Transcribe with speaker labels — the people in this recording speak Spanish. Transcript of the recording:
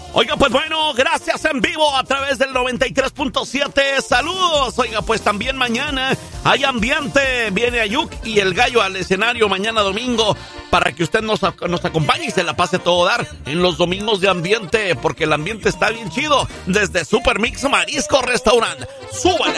Speaker 1: Oiga, pues bueno, gracias en vivo a través del 93.7. Saludos. Oiga, pues también mañana hay ambiente. Viene Ayuk y el Gallo al escenario mañana domingo para que usted nos acompañe y se la pase todo dar en los domingos de ambiente, porque el ambiente está bien chido desde Super Mix Marisco Restaurant. ¡Súbale!